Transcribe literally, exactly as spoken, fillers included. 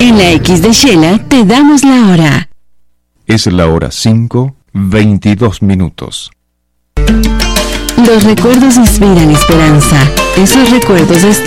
En la X de Shela te damos la hora. Es la hora cinco, veintidós minutos. Los recuerdos inspiran esperanza. Esos recuerdos están